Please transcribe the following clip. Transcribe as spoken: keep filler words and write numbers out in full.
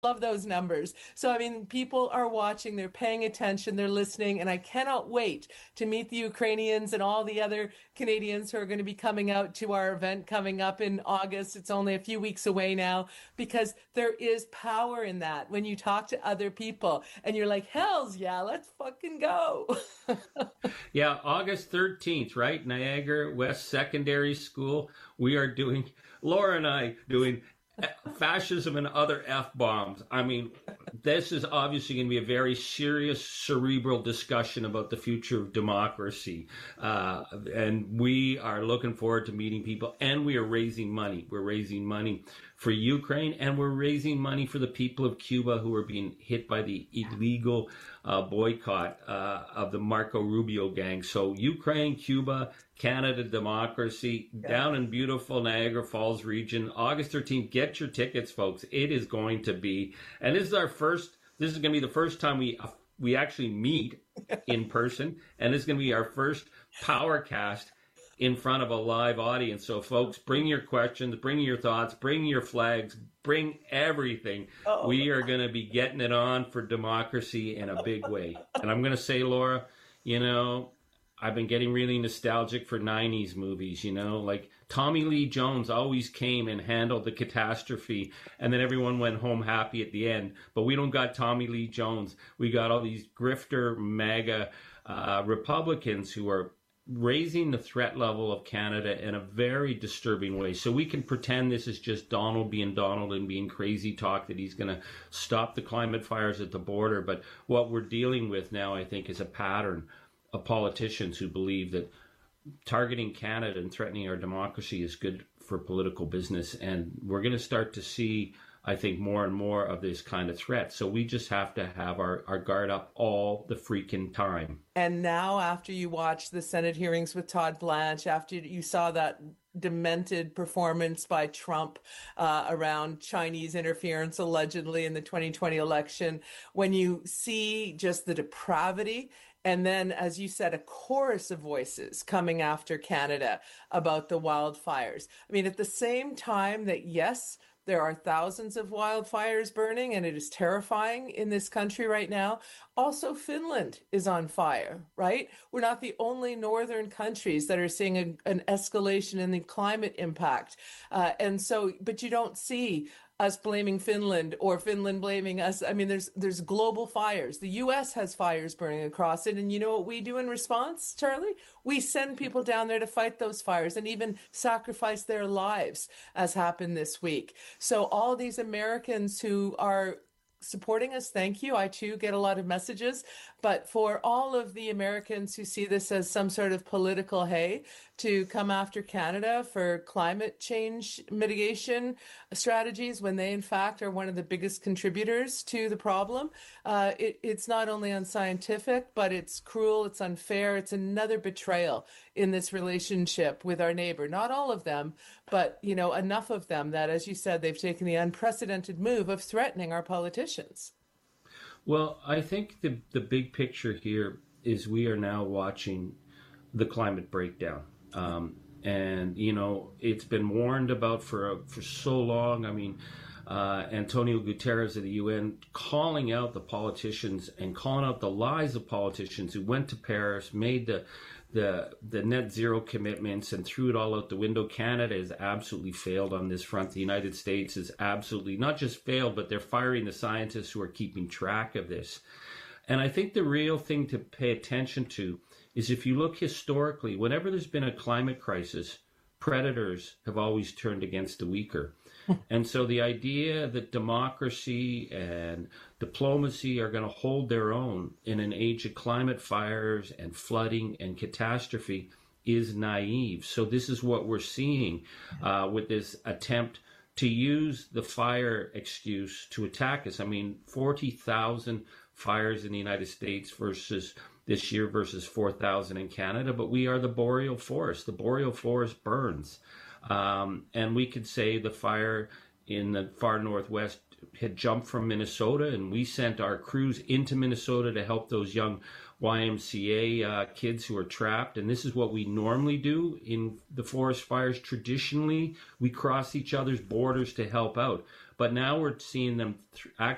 love those numbers. So, I mean, people are watching, they're paying attention, they're listening, and I cannot wait to meet the Ukrainians and all the other Canadians who are going to be coming out to our event coming up in August. It's only a few weeks away now because there is power in that when you talk to other people and you're like, hells yeah, let's fucking go. Yeah, August thirteenth, right? Niagara West Secondary School. We are doing, Laura and I doing fascism and other F-bombs. I mean, this is obviously going to be a very serious, cerebral discussion about the future of democracy. Uh, and we are looking forward to meeting people, and we are raising money. We're raising money for Ukraine, and we're raising money for the people of Cuba who are being hit by the illegal uh, boycott uh, of the Marco Rubio gang. So Ukraine, Cuba, Canada, democracy, yeah. Down in beautiful Niagara Falls region, August thirteenth. Get your tickets, folks. It is going to be, and this is our first, this is going to be the first time we uh, we actually meet in person, and it's going to be our first PowerCast in front of a live audience. So, folks, bring your questions, bring your thoughts, bring your flags, bring everything. Oh. We are going to be getting it on for democracy in a big way. And I'm going to say, Laura, you know, I've been getting really nostalgic for nineties movies, you know, like Tommy Lee Jones always came and handled the catastrophe, and then everyone went home happy at the end. But we don't got Tommy Lee Jones. We got all these grifter, MAGA uh, Republicans who are raising the threat level of Canada in a very disturbing way. So we can pretend this is just Donald being Donald and being crazy talk that he's going to stop the climate fires at the border. But what we're dealing with now, I think, is a pattern of politicians who believe that targeting Canada and threatening our democracy is good for political business. And we're going to start to see, I think, more and more of this kind of threat. So we just have to have our, our guard up all the freaking time. And now, after you watched the Senate hearings with Todd Blanche, after you saw that demented performance by Trump uh, around Chinese interference allegedly in the twenty twenty election, when you see just the depravity, and then, as you said, a chorus of voices coming after Canada about the wildfires. I mean, at the same time that, yes, there are thousands of wildfires burning, and it is terrifying in this country right now. Also, Finland is on fire, right? We're not the only northern countries that are seeing a, an escalation in the climate impact. Uh, and so, but you don't see us blaming Finland or Finland blaming us. I mean, there's there's global fires. The U S has fires burning across it. And you know what we do in response, Charlie? We send people down there to fight those fires and even sacrifice their lives, as happened this week. So all these Americans who are supporting us, thank you. I too get a lot of messages. But for all of the Americans who see this as some sort of political hay to come after Canada for climate change mitigation strategies, when they in fact are one of the biggest contributors to the problem, uh, it, it's not only unscientific, but it's cruel, it's unfair, it's another betrayal in this relationship with our neighbor. Not all of them, but you know, enough of them that, as you said, they've taken the unprecedented move of threatening our politicians. Well, I think the the big picture here is we are now watching the climate breakdown. Um, and, you know, it's been warned about for for so long. I mean, uh, Antonio Guterres of the U N calling out the politicians and calling out the lies of politicians who went to Paris, made the the the net zero commitments and threw it all out the window. Canada has absolutely failed on this front. The United States has absolutely not just failed, but they're firing the scientists who are keeping track of this. And I think the real thing to pay attention to is if you look historically, whenever there's been a climate crisis, predators have always turned against the weaker. And so the idea that democracy and diplomacy are going to hold their own in an age of climate fires and flooding and catastrophe is naive. So this is what we're seeing uh, with this attempt to use the fire excuse to attack us. I mean, forty thousand fires in the United States versus this year versus four thousand in Canada, but we are the boreal forest. The boreal forest burns. Um, and we could say the fire in the far northwest had jumped from Minnesota, and we sent our crews into Minnesota to help those young Y M C A uh, kids who are trapped. And this is what we normally do in the forest fires. Traditionally, we cross each other's borders to help out. But now we're seeing them th- actually